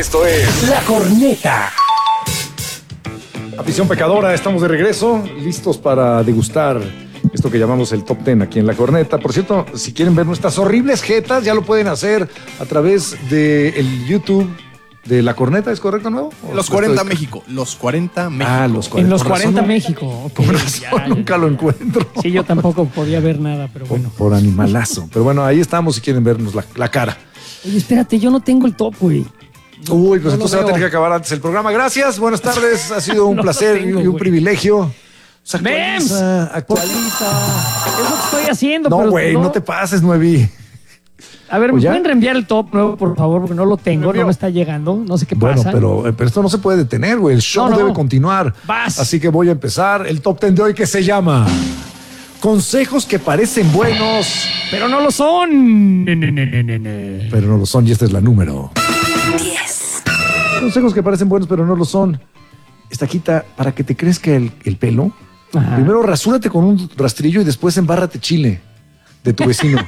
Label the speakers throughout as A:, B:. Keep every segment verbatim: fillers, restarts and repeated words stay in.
A: Esto es
B: La Corneta.
C: Afición pecadora, estamos de regreso, listos para degustar esto que llamamos el Top Ten aquí en La Corneta. Por cierto, si quieren ver nuestras horribles jetas, ya lo pueden hacer a través del YouTube de La Corneta, ¿es correcto, nuevo?
D: Los cuarenta México, los cuarenta México.
C: Ah, los cuarenta.
E: En los
C: Por razón,
E: cuarenta
C: no-
E: México. Okay,
C: Por razón,
E: ya, ya.
C: nunca lo encuentro.
E: Sí, yo tampoco podía ver nada, pero
C: Por,
E: bueno.
C: por animalazo. Pero bueno, ahí estamos si quieren vernos la, la cara.
E: Oye, espérate, yo no tengo el top, güey.
C: Uy, pues
E: No lo
C: entonces va a
E: veo.
C: tener que acabar antes el programa. Gracias, buenas tardes. Ha sido un
E: No lo
C: placer
E: tengo,
C: y un
E: güey.
C: privilegio. Se
E: ¡Mems!
C: actualiza, actualiza.
E: Es lo que estoy haciendo.
C: No,
E: pero
C: güey, no te pases, Nuevi.
E: A ver,
C: ¿O
E: ¿me
C: ya?
E: pueden reenviar el top nuevo, por favor? Porque no lo tengo,
C: ¿Me
E: no me está llegando. No sé qué
C: Bueno,
E: pasa.
C: pero, eh, pero esto no se puede detener, güey. El show
E: No, no.
C: debe continuar.
E: Vas.
C: Así que voy a empezar el top ten de hoy que se llama Consejos que parecen buenos,
E: Pero no lo son. Ne, ne, ne, ne, ne, ne.
C: pero no lo son. Y esta es la número.
B: diez.
C: Consejos que parecen buenos, pero no lo son. Esta quita para que te crezca el, el pelo.
E: Ajá.
C: Primero rasúrate con un rastrillo y después embárrate chile de tu vecino.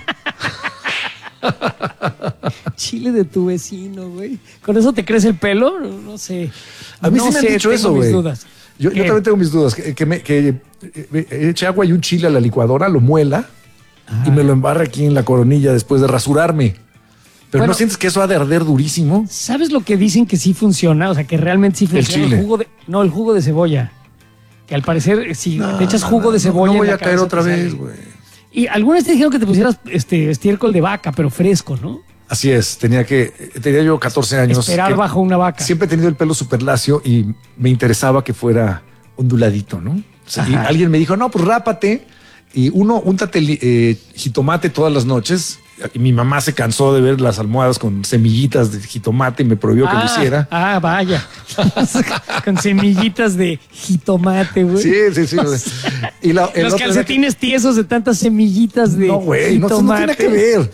E: Chile de tu vecino, güey. ¿Con eso te crece el pelo? No, no sé.
C: A mí
E: No
C: sí me han
E: sé,
C: dicho
E: tengo
C: eso,
E: mis
C: güey.
E: dudas.
C: Yo, yo
E: ¿Qué?
C: también tengo mis dudas. Que, que, me, que eh, eche agua y un chile a la licuadora, lo muela y me lo embarra aquí en la coronilla después de rasurarme. Pero
E: Bueno.
C: ¿no sientes que eso ha de arder durísimo?
E: ¿Sabes lo que dicen que sí funciona? O sea, que realmente sí funciona.
C: chile.
E: jugo de, no, el jugo de cebolla. Que al parecer, si te echas jugo
C: No,
E: de cebolla.
C: No
E: en
C: voy
E: la
C: a caer
E: cabeza,
C: otra
E: te
C: vez,
E: sale.
C: güey.
E: Y algunas te dijeron que te pusieras este estiércol de vaca, pero fresco, ¿no?
C: Así es, tenía que, tenía yo catorce años.
E: Esperar
C: que
E: bajo una vaca.
C: Siempre he tenido el pelo súper lacio y me interesaba que fuera onduladito, ¿no? O sea, y
E: Ajá.
C: alguien me dijo, no, pues rápate y uno, úntate li- eh, jitomate todas las noches. Y mi mamá se cansó de ver las almohadas con semillitas de jitomate y me prohibió que lo
E: ah,
C: hiciera.
E: ah, vaya. Con semillitas de jitomate, güey.
C: Sí, sí, sí. Y la, el
E: Los
C: otro era
E: calcetines tiesos de tantas semillitas
C: que-
E: de
C: No, güey, no, eso no tiene
E: jitomate.
C: que ver.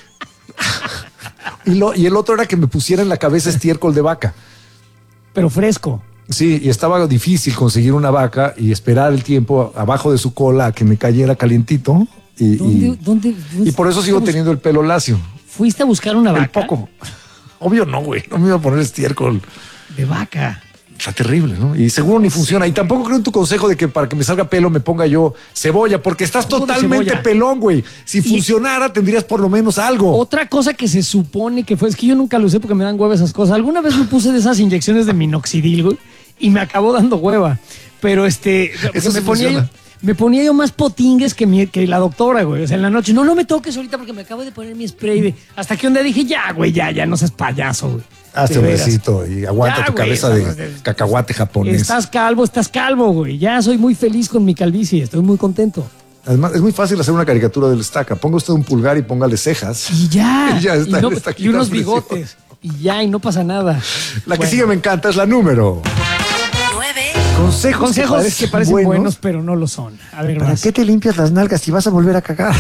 C: Y, lo, y el otro era que me pusiera en la cabeza estiércol de vaca.
E: Pero fresco.
C: Sí, y estaba difícil conseguir una vaca y esperar el tiempo abajo de su cola a que me cayera calientito. Y,
E: ¿Dónde,
C: y,
E: dónde,
C: y por eso sigo
E: fuiste a bus-
C: teniendo el pelo lacio.
E: ¿Fuiste a buscar una vaca?
C: El poco. Obvio no, güey. No me iba a poner estiércol.
E: De vaca.
C: Está terrible, ¿no? Y seguro ni funciona. Y tampoco creo en tu consejo de que para que me salga pelo me ponga yo cebolla, porque estás
E: Jugo de
C: totalmente
E: cebolla.
C: pelón, güey. Si
E: Y-
C: funcionara, tendrías por lo menos algo.
E: Otra cosa que se supone que fue, es que yo nunca lo usé porque me dan hueva esas cosas. Alguna vez me puse de esas inyecciones de minoxidil, güey, y me acabó dando hueva. Pero este,
C: Eso
E: me
C: sí
E: ponía yo,
C: funciona.
E: me ponía yo más potingues que, mi- que la doctora, güey. O sea, en la noche, no, no me toques ahorita porque me acabo de poner mi spray de. Hasta que un día dije, ya, güey, ya, ya, no seas payaso, güey.
C: Hazte
E: De
C: un
E: veras.
C: besito y aguanta
E: Ya,
C: tu
E: güey,
C: cabeza
E: o
C: de
E: sea, de-
C: cacahuate japonés.
E: Estás calvo, estás calvo, güey. Ya soy muy feliz con mi calvicie, estoy muy contento.
C: Además, es muy fácil hacer una caricatura del estaca. Ponga usted un pulgar y póngale cejas.
E: Y ya.
C: Y ya está,
E: y, no-
C: le está
E: y unos
C: quitando
E: bigotes. Y ya, y no pasa nada.
C: La que
E: Bueno.
C: sigue me encanta es la número.
B: nueve.
C: Consejos,
E: Consejos
C: que
E: que parecen buenos, pero no lo son. A ver,
C: ¿Para
E: vas.
C: qué te limpias las nalgas si vas a volver a cagar?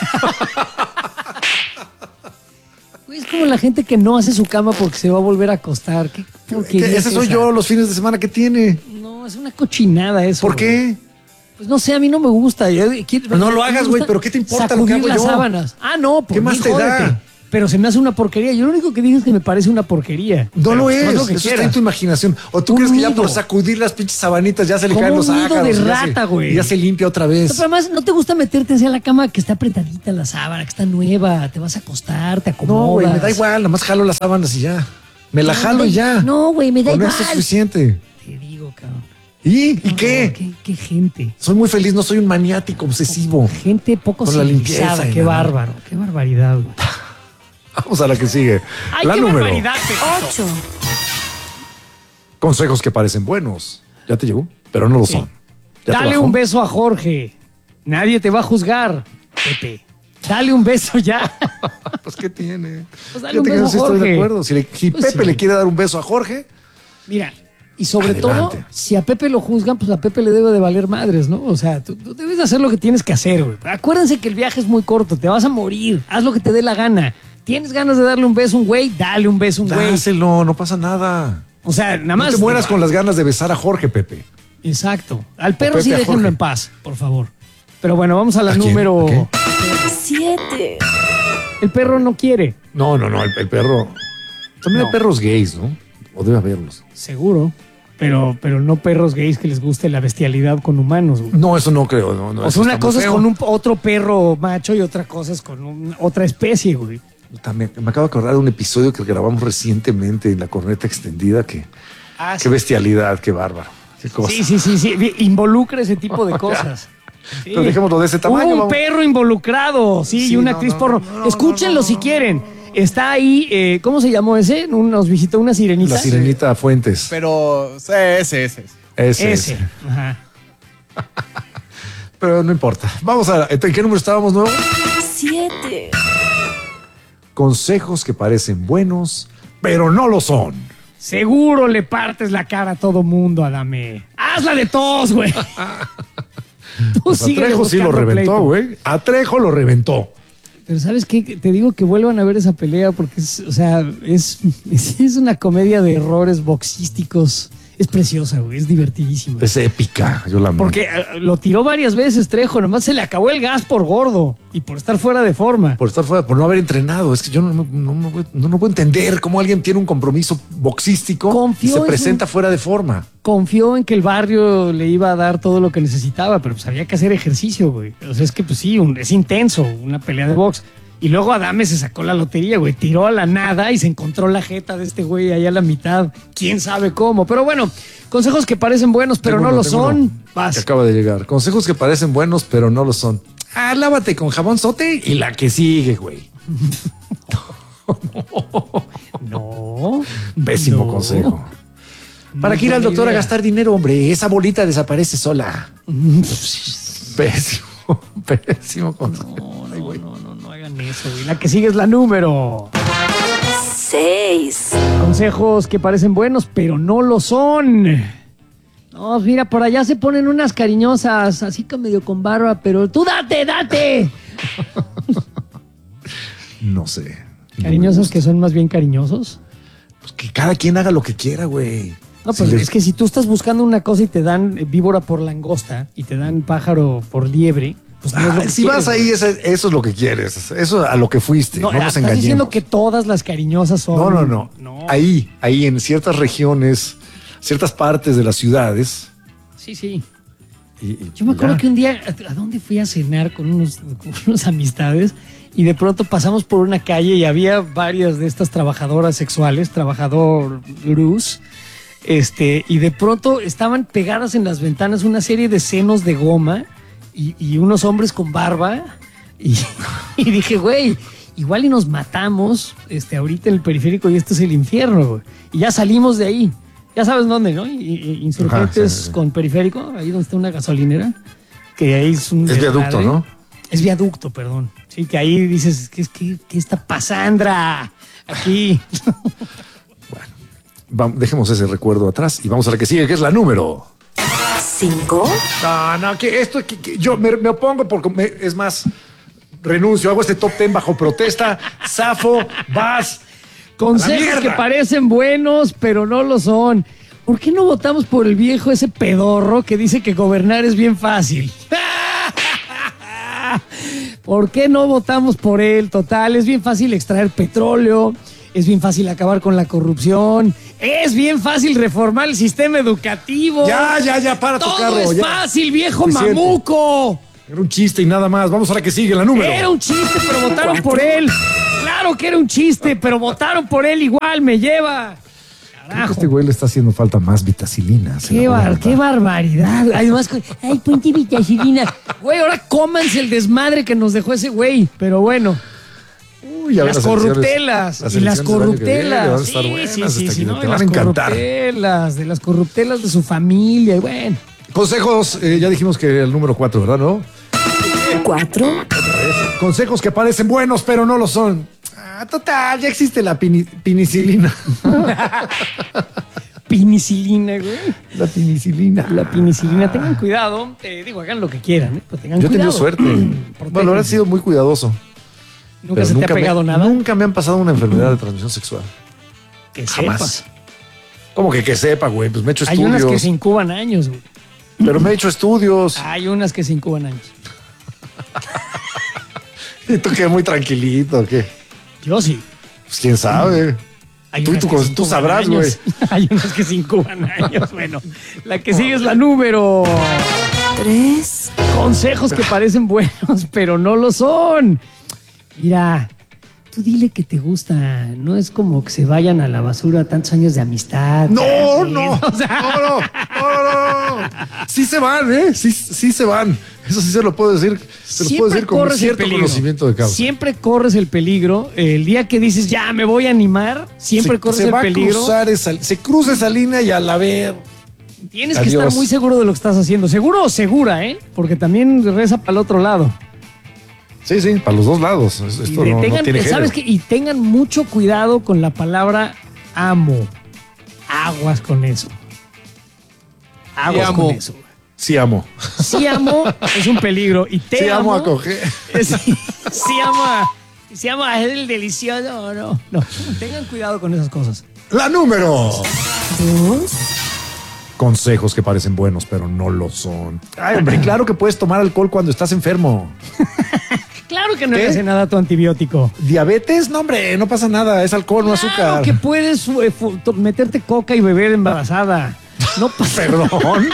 E: Güey, es como la gente que no hace su cama porque se va a volver a acostar. ¿Qué porquería
C: Que
E: es
C: ese soy
E: esa?
C: yo los fines de semana que tiene.
E: No, es una cochinada eso.
C: ¿Por
E: güey.
C: qué?
E: Pues no sé, a mí no me gusta. Yo- quiero-
C: No lo
E: me
C: hagas,
E: gusta
C: güey, pero ¿qué te importa lo que
E: sacudir
C: hago
E: las
C: yo?
E: sábanas. Ah, no, pues
C: ¿Qué más te da?
E: Pero se me hace una porquería. Yo lo único que digo es que me parece una porquería.
C: No
E: Pero
C: lo
E: haz
C: es.
E: lo que
C: Eso está
E: quieras.
C: en tu imaginación. ¿O tú
E: Un
C: crees que ya
E: nido.
C: por sacudir las pinches sabanitas ya se le
E: Como
C: caen los
E: un nido
C: ácaros?
E: de
C: y ya se-
E: rata, güey.
C: y ya se limpia otra vez.
E: Pero además, ¿no te gusta meterte hacia la cama que está apretadita la sábana, que está nueva? Te vas a acostar, te acomodas.
C: No, güey, me da igual. Nada más jalo las sábanas y ya. Me la
E: No,
C: jalo
E: me-
C: y ya.
E: No, güey, me da
C: Con
E: igual.
C: eso es suficiente.
E: Te digo, cabrón.
C: ¿Y? ¿Y
E: No,
C: qué?
E: ¿Qué, qué gente.
C: Soy muy feliz, no soy un maniático obsesivo.
E: Gente poco
C: Con la
E: civilizada.
C: limpieza y
E: Qué
C: la-
E: bárbaro. Qué barbaridad, güey.
C: Vamos a la que sigue.
E: Ay,
C: la
E: qué
C: número.
E: barbaridad, Pepito.
B: ocho.
C: Consejos que parecen buenos. Ya te llegó, pero no lo son. ¿Ya te
E: Dale
C: bajó?
E: un beso a Jorge. Nadie te va a juzgar, Pepe. Dale un beso ya.
C: Pues, ¿qué tiene?
E: Pues dale
C: Fíjate
E: un
C: que
E: beso
C: yo
E: a
C: sí estoy de
E: Jorge.
C: acuerdo. Si, le- si
E: Pues
C: Pepe
E: sí.
C: le quiere dar un beso a Jorge,
E: Mira, y sobre
C: Adelante.
E: todo, si a Pepe lo juzgan, pues a Pepe le debe de valer madres, ¿no? O sea, tú, tú debes de hacer lo que tienes que hacer, güey. Acuérdense que el viaje es muy corto, te vas a morir. Haz lo que te dé la gana. ¿Tienes ganas de darle un beso a un güey? Dale un beso a un güey.
C: dáselo, no pasa nada.
E: O sea, nada más.
C: No te mueras con las ganas de besar a Jorge, Pepe.
E: Exacto. Al perro
C: Pepe
E: sí
C: a
E: déjenlo
C: Jorge.
E: en paz, por favor. Pero bueno, vamos a la
C: ¿A quién?
E: número.
C: ¿A qué?
B: siete.
E: El perro no quiere.
C: No, no, no, el, el perro. También
E: No.
C: hay perros gays, ¿no? O debe haberlos.
E: Seguro. Pero, pero no perros gays que les guste la bestialidad con humanos, güey.
C: No, eso no creo. No, no,
E: O
C: eso
E: sea, una
C: está muy
E: cosa es
C: feo.
E: con un, otro perro macho y otra cosa es con un- otra especie, güey.
C: También, me acabo de acordar de un episodio que grabamos recientemente en la corneta extendida. Que,
E: Ah,
C: qué bestialidad, qué bárbaro. Qué cosa.
E: sí, sí, sí, sí. Involucra ese tipo de cosas. Sí.
C: Pero dejémoslo de ese tamaño.
E: Hubo un
C: vamos.
E: perro involucrado, sí,
C: Sí,
E: y una
C: no,
E: actriz
C: no,
E: porno.
C: no, no,
E: Escúchenlo
C: no, no,
E: si
C: no.
E: quieren. Está ahí, eh, ¿cómo se llamó ese? Un- Nos visitó una sirenita.
C: La Sirenita Fuentes.
D: Pero, sí, ese, ese.
C: Ese,
E: Ese.
C: ese.
E: Ajá.
C: Pero no importa. Vamos a... ¿En qué número estábamos nuevo?
B: Siete.
C: Consejos que parecen buenos, pero no lo son.
E: Seguro le partes la cara a todo mundo, Adame. Hazla de todos, güey. Tú
C: Pues a
E: síguele
C: Trejo sí lo
E: buscando
C: reventó,
E: pleito.
C: güey. A Trejo lo reventó.
E: Pero ¿sabes qué? Te digo que vuelvan a ver esa pelea porque es, o sea, es, es, es una comedia de errores boxísticos. Es preciosa, güey. Es divertidísima.
C: Es épica, yo la amo.
E: Porque eh, lo tiró varias veces Trejo, nomás se le acabó el gas por gordo y por estar fuera de forma.
C: Por estar fuera, por no haber entrenado. Es que yo no, no, no, no puedo- no, no puedo entender cómo alguien tiene un compromiso boxístico
E: Confió
C: y se
E: en
C: presenta
E: su-
C: fuera de forma.
E: Confió en que el barrio le iba a dar todo lo que necesitaba, pero pues había que hacer ejercicio, güey. O sea, es que pues sí, un- es intenso, una pelea de box. Y luego Adame se sacó la lotería, güey. Tiró a la nada y se encontró la jeta de este güey ahí a la mitad. Quién sabe cómo. Pero bueno, consejos que parecen buenos, pero
C: Tengo
E: no
C: uno,
E: lo
C: tengo
E: son.
C: uno
E: Vas.
C: Que acaba de llegar. Consejos que parecen buenos, pero no lo son. Ah, lávate con jabón sote y la que sigue, güey.
E: No.
C: Pésimo
E: No.
C: consejo. ¿Para
E: No
C: qué ir al
E: buena
C: doctor a
E: idea.
C: gastar dinero, hombre? Esa bolita desaparece sola. Pésimo, pésimo consejo.
E: No, no, no, no, no hagan eso, güey. La que sigue es la número.
B: Seis.
E: Consejos que parecen buenos, pero no lo son. No, mira, por allá se ponen unas cariñosas, así que medio con barba, pero tú date, date.
C: No sé. No me
E: Cariñosos
C: gusta.
E: que son más bien cariñosos.
C: Pues que cada quien haga lo que quiera, güey.
E: No,
C: Si
E: pues
C: les-
E: es que si tú estás buscando una cosa y te dan eh, víbora por langosta y te dan pájaro por liebre, pues no es lo
C: Ah,
E: que
C: si
E: quieres,
C: vas
E: güey.
C: ahí, eso, eso es lo que quieres. Eso a lo que fuiste. No,
E: No,
C: nos
E: estás
C: engañemos.
E: diciendo que todas las cariñosas son.
C: No, no, no,
E: No.
C: Ahí, ahí en ciertas regiones, ciertas partes de las ciudades.
E: Sí, sí.
C: y- y
E: Yo me acuerdo
C: ya.
E: que un día, ¿a a dónde fui a cenar con unos, con unas amistades? Y de pronto pasamos por una calle y había varias de estas trabajadoras sexuales, trabajador Luz, este, y de pronto estaban pegadas en las ventanas una serie de senos de goma y, y unos hombres con barba. Y, y dije, güey, igual y nos matamos este, ahorita en el periférico y esto es el infierno, güey. Y ya salimos de ahí. Ya sabes dónde, ¿no? Y- y- Insurgentes
C: Ajá, sí, sí, sí.
E: con periférico, ahí donde está una gasolinera, que ahí es un
C: Es viaducto,
E: desmadre.
C: ¿no?
E: Es viaducto, perdón. Sí, que ahí dices, ¿qué, qué, qué está pasando aquí?
C: Vam- dejemos ese recuerdo atrás y vamos a la que sigue, que es la número.
B: Cinco.
C: No, no, que esto, que, que yo me, me opongo porque me- es más, renuncio, hago este top ten bajo protesta. Zafo, vas.
E: Consejos
C: mierda!
E: que parecen buenos, pero no lo son. ¿Por qué no votamos por el viejo ese pedorro que dice que gobernar es bien fácil? ¿Por qué no votamos por él? Total, es bien fácil extraer petróleo, es bien fácil acabar con la corrupción, es bien fácil reformar el sistema educativo.
C: Ya, ya, ya, para tu
E: Todo
C: carro.
E: es
C: ya.
E: fácil, viejo
C: Suficiente.
E: mamuco.
C: Era un chiste y nada más. Vamos a la que sigue, la número.
E: Era un chiste, pero votaron por él. Claro que era un chiste, pero votaron por él igual, me lleva.
C: Creo que
E: Carajo.
C: este güey le está haciendo falta más vitacilina. se
E: Qué,
C: la voy a
E: bar-
C: dar.
E: qué barbaridad. Además, ay, ponte vitacilina. Güey, ahora cómanse el desmadre que nos dejó ese güey. Pero bueno,
C: Uy, a ver,
E: las
C: elecciones-
E: corruptelas.
C: las
E: y las
C: elecciones del año que viene van a
E: corruptelas.
C: estar
E: Sí,
C: buenas,
E: sí, sí,
C: hasta
E: sí,
C: que
E: no,
C: te
E: y
C: van
E: las
C: a encantar.
E: corruptelas, de las corruptelas de su familia. Y bueno,
C: Consejos, eh, ya dijimos que el número cuatro, ¿verdad? ¿No?
B: Cuatro.
C: Consejos que parecen buenos, pero no lo son. Ah, total, ya existe la pini- penicilina.
E: penicilina, güey.
C: La penicilina.
E: La penicilina, tengan cuidado. Eh, digo, hagan lo que quieran, ¿eh? Pero tengan
C: Yo he tenido
E: cuidado.
C: suerte. Bueno, ahora he sido muy cuidadoso.
E: ¿Nunca
C: pero
E: se te ha
C: me-
E: pegado nada?
C: Nunca me han pasado una enfermedad de transmisión sexual.
E: Que
C: Jamás.
E: sepas.
C: ¿Cómo que que sepa, güey? Pues me he hecho
E: Hay unas
C: estudios.
E: que se incuban años, güey.
C: Pero me he hecho estudios.
E: Hay unas que se incuban años.
C: Y tú qué muy tranquilito, ¿o ¿qué?
E: Yo sí.
C: Pues quién sabe.
E: Hay
C: Tú,
E: unas
C: tú,
E: que
C: tú
E: se incuban
C: sabrás,
E: años. Hay unas que se incuban años. Bueno, la que sigue es la número.
B: Tres.
E: Consejos que parecen buenos, pero no lo son. Mira, tú dile que te gusta. No es como que se vayan a la basura tantos años de amistad.
C: No,
E: ¿sabes?
C: no,
E: O sea,
C: no, no, no, no, no. Sí se van, ¿eh? Sí, sí se van. Eso sí se lo puedo decir. Se lo puedo decir con
E: corres el
C: cierto
E: peligro.
C: conocimiento de causa.
E: Siempre corres el peligro. El día que dices, ya me voy a animar, siempre
C: se,
E: corres
C: se
E: el
C: va
E: peligro.
C: A cruzar esa, se cruza esa línea y al haber.
E: Tienes que
C: Adiós.
E: estar muy seguro de lo que estás haciendo. Seguro o segura, ¿eh? Porque también reza para el otro lado.
C: Sí, sí, para los dos lados.
E: Y
C: Esto no, no
E: tengan,
C: tiene
E: ¿sabes
C: género.
E: qué? Y tengan mucho cuidado con la palabra amo. Aguas con eso. Aguas
D: amo.
E: con eso.
C: Sí amo.
E: Sí amo es un peligro. Y te
C: Sí amo
E: amo.
C: a coger.
E: Sí, sí amo a, sí amo a hacer el delicioso o no. No, tengan cuidado con esas cosas.
C: La número.
B: Dos.
C: Consejos que parecen buenos, pero no lo son. Ay, hombre, claro que puedes tomar alcohol cuando estás enfermo.
E: Claro que no
C: ¿Qué?
E: le hace nada a tu antibiótico.
C: ¿Diabetes? No, hombre, no pasa nada. Es alcohol, no azúcar.
E: Claro que puedes eh, fu- to- meterte coca y beber embarazada. No pasa,
C: Perdón.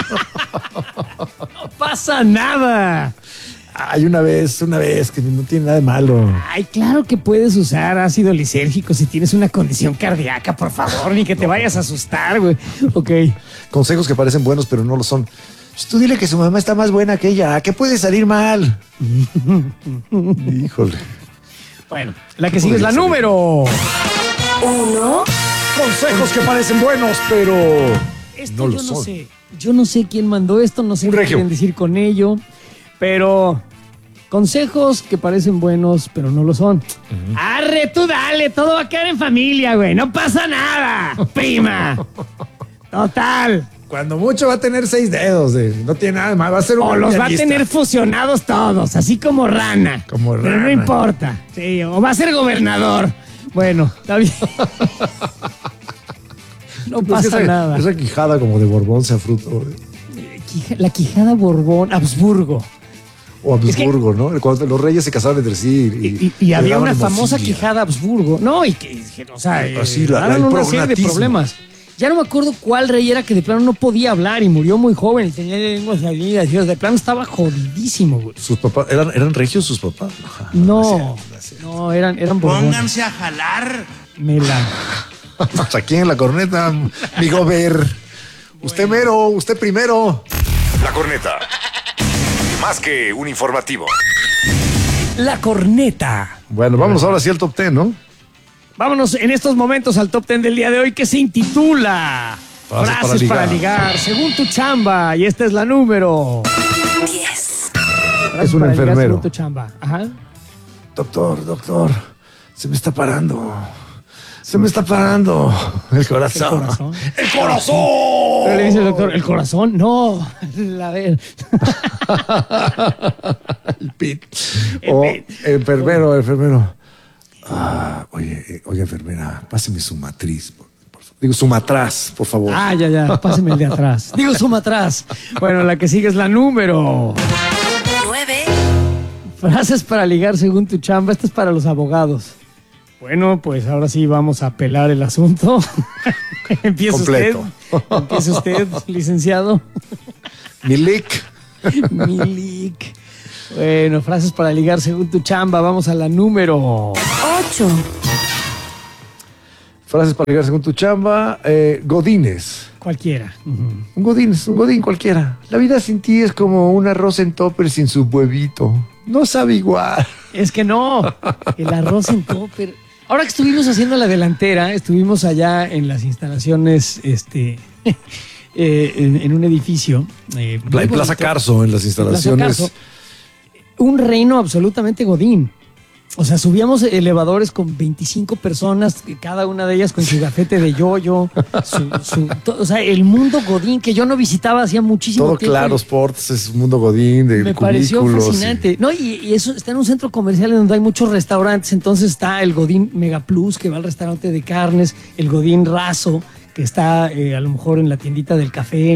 E: no pasa nada.
C: Hay una vez, una vez, que no tiene nada de malo.
E: Ay, claro que puedes usar ácido lisérgico si tienes una condición cardíaca, por favor, ni que te vayas a asustar, güey. Ok.
C: Consejos que parecen buenos, pero no lo son. Pues tú dile que su mamá está más buena que ella. ¿Qué puede salir mal? Híjole.
E: Bueno, la que sigue es la número.
B: Uno.
C: Consejos que parecen buenos, pero
E: Esto
C: no
E: yo
C: lo
E: no
C: son.
E: sé. Yo no sé quién mandó esto, no sé
C: Un
E: qué
C: regio.
E: quieren decir con ello, pero consejos que parecen buenos, pero no lo son. Arre, tú dale, todo va a quedar en familia, güey. No pasa nada, prima. Total.
C: Cuando mucho va a tener seis dedos. eh, No tiene nada de mal. Va a ser un
E: O los va a
C: pianista.
E: tener fusionados todos, así como rana.
C: Como
E: Pero no
C: rana.
E: importa. Sí, o va a ser gobernador. Bueno, está bien. No
C: Pues
E: pasa
C: esa,
E: nada.
C: Esa quijada como de Borbón se fruto.
E: Quija- La Quijada Borbón, Habsburgo.
C: O
E: Es que-
C: Habsburgo, ¿no? Cuando los reyes se casaban entre sí.
E: Y,
C: Y,
E: y- y había
C: le
E: una
C: daban
E: famosa
C: hemofília.
E: Quijada Habsburgo. No, y que, que, o sea, eh,
C: Así, la-
E: daban
C: la- el
E: una serie de
C: prognatismo.
E: problemas. Ya no me acuerdo cuál rey era que de plano no podía hablar y murió muy joven y tenía lenguas salidas. Y de plano estaba jodidísimo, güey.
C: Sus papás, ¿eran, eran regios sus papás?
E: No, no, eran, eran borbones.
D: Pónganse a jalar.
E: Me la...
C: Pues aquí en la corneta, mi gober. Usted mero, usted primero.
A: La corneta. Más que un informativo.
E: La corneta.
C: Bueno, vámonos ahora sí al top ten, ¿no?
E: Vámonos en estos momentos al top ten del día de hoy que se intitula
C: Frases
E: Frases,
C: para
E: para,
C: ligar.
E: ligar, según tu chamba. Y esta es la número.
B: Diez.
E: Frases
C: Es un
E: para ligar
C: enfermero.
E: según tu chamba. Ajá.
C: Doctor, doctor, se me está parando. Se me está parando el corazón.
E: El corazón.
C: ¡El corazón!
E: Pero le dice el doctor, ¿el corazón? No, la ver.
C: El pit.
E: El
C: O
E: pit.
C: enfermero, enfermero. Ah, oye, eh, oye, enfermera, páseme su matriz. Por, por favor. Digo, su matraz, por favor.
E: Ah, ya, ya, páseme el de atrás. Digo, suma atrás. Bueno, la que sigue es la número.
B: Nueve.
E: Frases para ligar según tu chamba. Esta es para los abogados. Bueno, pues ahora sí vamos a pelar el asunto. Empieza
C: Completo.
E: usted. Empieza usted, licenciado.
C: Milik.
E: Milik. Bueno, frases para ligar según tu chamba. Vamos a la número.
B: Ocho.
C: Frases para ligar según tu chamba. Eh, Godines.
E: Cualquiera. Ujú.
C: Un godín, un godín cualquiera. La vida sin ti es como un arroz en topper sin su huevito. No sabe igual.
E: Es que no. El arroz en topper. Ahora que estuvimos haciendo la delantera, estuvimos allá en las instalaciones, este, eh, en, en un edificio. eh, muy
C: Pla- en Plaza
E: bonito.
C: Carso, en las instalaciones.
E: Plaza Carso. Un reino absolutamente godín. O sea, subíamos elevadores con veinticinco personas, cada una de ellas con su gafete de yoyo, su, su- to- o sea, el mundo godín que yo no visitaba hacía muchísimo
C: Todo
E: tiempo.
C: claro, sports, es un mundo godín, de
E: Me pareció
C: cubículos y-
E: fascinante. No, y, y eso está en un centro comercial en donde hay muchos restaurantes. Entonces está el Godín Mega Plus, que va al restaurante de carnes, el Godín Raso, que está eh, a lo mejor en la tiendita del café.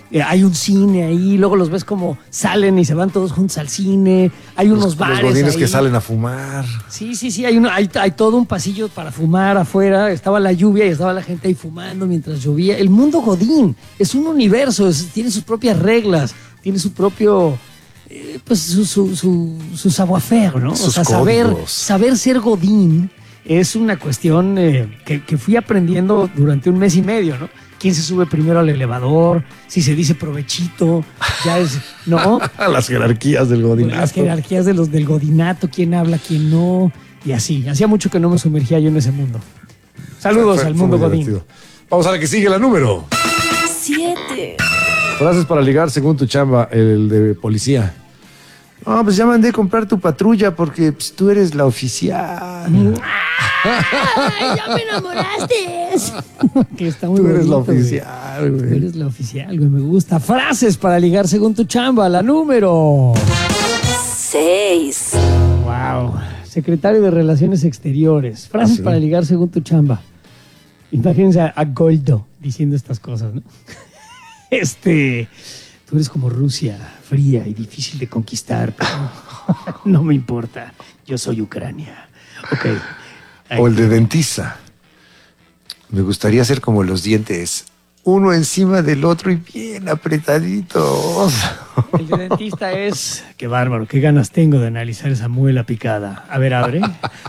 E: Eh, hay un cine ahí, luego los ves como salen y se van todos juntos al cine. Hay unos
C: Los,
E: bares
C: los godines
E: ahí.
C: que salen a fumar.
E: Sí, sí, sí, hay, uno, hay, hay todo un pasillo para fumar afuera. Estaba la lluvia y estaba la gente ahí fumando mientras llovía. El mundo godín es un universo, es- tiene sus propias reglas, tiene su propio, eh, pues su, su, su, su savoir-faire, ¿no?
C: Sus
E: o sea, saber,
C: códigos.
E: saber ser godín es una cuestión eh, que, que fui aprendiendo durante un mes y medio, ¿no? ¿Quién se sube primero al elevador? Si se dice provechito, ya es, ¿no?
C: Las jerarquías del
E: Las
C: godinazo.
E: jerarquías de los del godinato, quién habla, quién no, y así. Hacía mucho que no me sumergía yo en ese mundo. Saludos
C: Fue-
E: al
C: fue
E: mundo
C: muy
E: godín.
C: divertido. Vamos a la que sigue, la número.
B: siete,
C: Frases para ligar según tu chamba, el de policía. No, pues ya mandé a comprar tu patrulla porque pues, tú eres la oficial.
E: ¡Ay, ya me enamoraste! Que está muy
C: Tú eres la
E: bonito, güey.
C: oficial,
E: Tú
C: güey.
E: eres la oficial, güey, me gusta. Frases para ligar según tu chamba, la número.
B: seis,
E: Wow. Secretario de Relaciones Exteriores. Frases
C: ¿Ah, sí?
E: para ligar según tu chamba. Imagínense a, a Goldo diciendo estas cosas, ¿no? Este, tú eres como Rusia, fría y difícil de conquistar, pero no me importa. Yo soy Ucrania. Ok. Ahí.
C: O el de dentista. Me gustaría ser como los dientes, uno encima del otro y bien apretaditos.
E: El de dentista es... Qué bárbaro, qué ganas tengo de analizar esa muela picada. A ver, abre.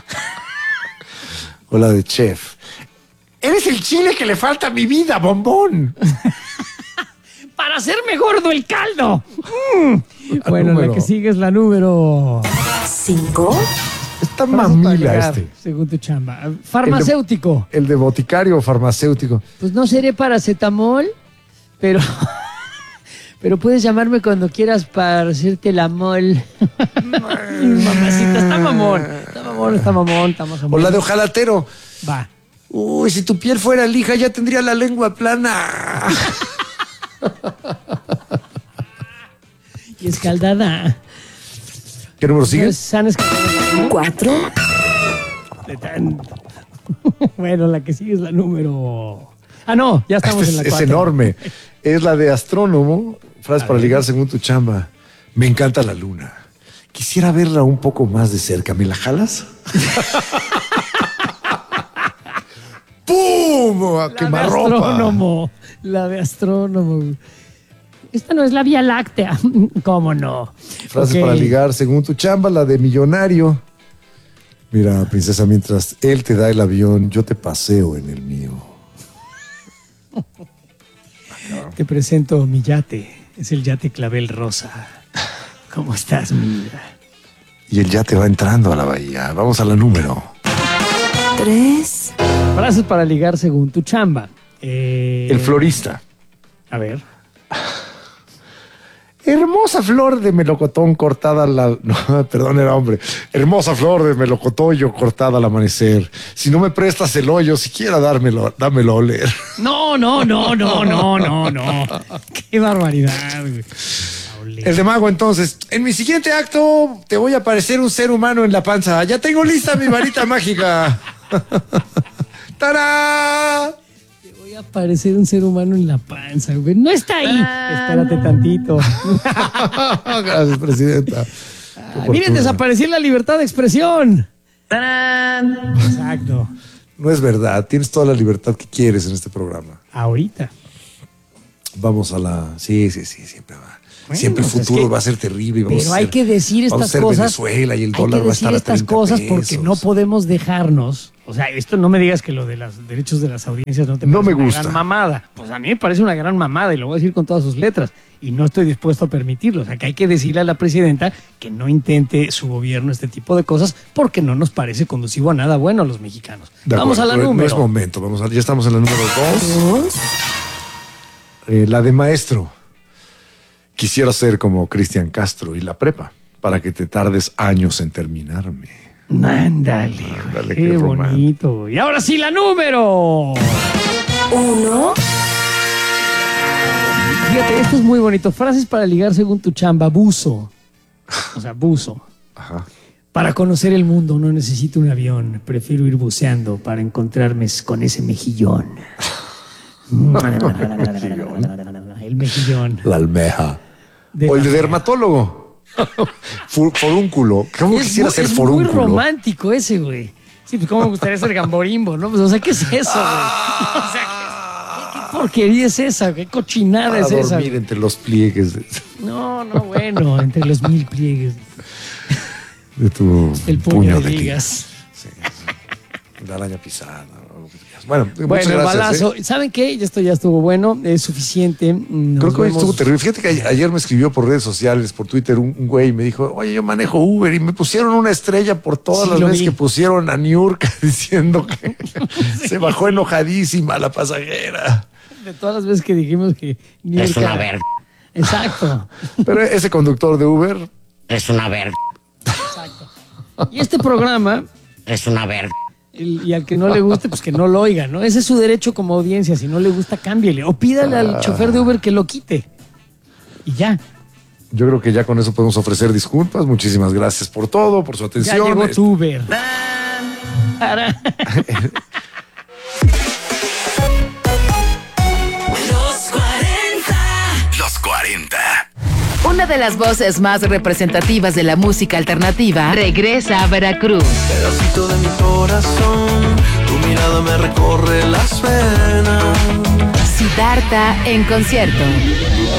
C: O la de chef. Eres el chile que le falta a mi vida, bombón.
E: ¡Para hacerme gordo el caldo! Mm. Bueno,
C: número.
E: la que sigue es la número...
B: cinco,
C: Está
E: Frases para
C: mamila
E: ligar,
C: este.
E: según tu chamba. Farmacéutico.
C: El de boticario o farmacéutico.
E: Pues no seré paracetamol, pero... Pero puedes llamarme cuando quieras para hacerte la mol. Mamacita, está mamón. Está mamón, está mamón, está más
C: O
E: mamón.
C: la de ojalatero.
E: Va.
C: Uy, si tu piel fuera lija ya tendría la lengua plana.
E: Y escaldada.
C: ¿Qué número sigue?
E: ¿No es sana escaldada?
B: cuatro,
E: De tan- Bueno, la que sigue es la número... Ah, no, ya estamos
C: Este
E: en la
C: es, es
E: cuatro.
C: enorme. Es la de astrónomo. Frases para ligar según tu chamba. Me encanta la luna. Quisiera verla un poco más de cerca. ¿Me la jalas? ¡Pum! ¡A
E: La de
C: quemarropa!
E: astrónomo. La de astrónomo. Esta no es la Vía Láctea. ¿Cómo no?
C: Frases
E: Ok.
C: para ligar según tu chamba. La de millonario. Mira, princesa, mientras él te da el avión, yo te paseo en el mío.
E: Te presento mi yate. Es el yate Clavel Rosa. ¿Cómo estás, mira?
C: Y él ya te va entrando a la bahía. Vamos a la número.
B: tres,
E: Frases para ligar según tu chamba. Eh,
C: El florista.
E: A ver.
C: Hermosa flor de melocotón cortada al... al- No, perdón, era hombre. Hermosa flor de melocotoyo cortada al amanecer. Si no me prestas el hoyo, siquiera dármelo, dámelo a oler.
E: No, no, no, no, no, no, no. Qué barbaridad, güey.
C: El de mago, entonces. En mi siguiente acto te voy a parecer un ser humano en la panza. Ya tengo lista mi varita mágica. ¡Tarán!
E: Voy a parecer un ser humano en la panza, güey. No está ahí. Espérate tantito.
C: Gracias, presidenta.
E: Ah, miren, desapareció la libertad de expresión. ¡Tarán! Exacto.
C: No es verdad. Tienes toda la libertad que quieres en este programa.
E: Ahorita.
C: Vamos a la... Sí, sí, sí, siempre va.
E: Bueno,
C: siempre el
E: pues es
C: futuro
E: que-
C: va a ser terrible. y Vamos
E: Pero
C: a
E: hay
C: ser-
E: que decir
C: vamos a
E: estas
C: ser
E: cosas.
C: Venezuela y el
E: hay
C: dólar
E: que
C: va a
E: decir
C: estar a
E: estas
C: treinta
E: cosas
C: pesos.
E: porque no podemos dejarnos. O sea, esto no me digas que lo de los derechos de las audiencias no te
C: No
E: parece
C: me
E: una
C: gusta.
E: gran mamada. Pues a mí me parece una gran mamada y lo voy a decir con todas sus letras. Y no estoy dispuesto a permitirlo. O sea, que hay que decirle a la presidenta que no intente su gobierno este tipo de cosas porque no nos parece conducivo a nada bueno a los mexicanos.
C: De
E: Vamos
C: acuerdo,
E: a la
C: no-
E: número.
C: No es momento. Vamos a, ya estamos en la número dos.
B: dos,
C: Eh, la de maestro. Quisiera ser como Cristian Castro y la prepa para que te tardes años en terminarme.
E: Ándale,
C: Ándale,
E: qué,
C: qué romántico.
E: bonito. Y ahora sí, la número.
B: uno,
E: Fíjate, esto es muy bonito. Frases para ligar según tu chamba. Buzo. O sea, buzo.
C: Ajá.
E: Para conocer el mundo no necesito un avión. Prefiero ir buceando para encontrarme con ese mejillón. el mejillón.
C: La almeja.
E: De
C: o el
E: la
C: de
E: almeja.
C: dermatólogo. Fu- forúnculo. ¿Cómo
E: Es
C: quisiera
E: muy-
C: ser
E: es
C: forúnculo?
E: muy romántico ese, güey. Sí, pues cómo me gustaría ser gamborimbo, ¿no? Pues, o sea, ¿qué es eso, güey? O sea, ¿qué, qué porquería es esa? ¿Qué cochinada
C: Para
E: es esa?
C: dormir
E: güey?
C: entre los pliegues de,
E: No, no, bueno, entre los mil pliegues.
C: de tu
E: El puño de
C: ligas.
E: ligas.
C: Sí, sí. La araña pisada. o lo que digas. Bueno, muchas
E: Bueno, el
C: gracias.
E: balazo.
C: ¿eh?
E: ¿Saben qué? Esto ya estuvo bueno, es suficiente. Nos
C: Creo que hoy
E: vemos-
C: estuvo terrible. Fíjate que a- ayer me escribió por redes sociales, por Twitter, un, un güey y me dijo, oye, yo manejo Uber y me pusieron una estrella por todas
E: Sí,
C: las
E: lo
C: veces
E: vi.
C: que pusieron a Niurka diciendo que se bajó enojadísima la pasajera.
E: De todas las veces que dijimos que...
F: Es una verga.
E: Exacto,
C: Pero ese conductor de Uber,
F: Es una verga.
E: exacto. Y este programa,
F: Es una verga.
E: el- y al que no le guste, pues que no lo oiga, ¿no? Ese es su derecho como audiencia. Si no le gusta, cámbiele. O pídale al chofer de Uber que lo quite. Y ya.
C: yo creo que ya con eso podemos ofrecer disculpas. Muchísimas gracias por todo, por su
E: Ya
C: atención.
E: llegó
C: Este,
E: tu Uber. Para.
B: Los cuarenta.
A: Los cuarenta.
G: Una de las voces más representativas de la música alternativa regresa a Veracruz.
H: Pedacito de mi corazón, tu mirada me recorre las venas.
G: Siddhartha en concierto.